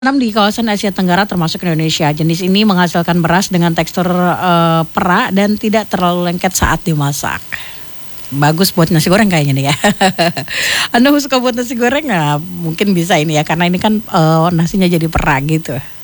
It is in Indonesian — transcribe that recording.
Tanam di kawasan Asia Tenggara termasuk Indonesia. Jenis ini menghasilkan beras dengan tekstur perak dan tidak terlalu lengket saat dimasak. Bagus buat nasi goreng kayaknya nih ya. Anda suka buat nasi goreng? Nah, mungkin bisa ini ya karena ini kan nasinya jadi perak gitu.